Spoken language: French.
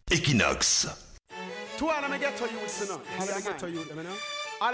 Equinox. Toi, let me get to you, son. Let me get to you, let me know.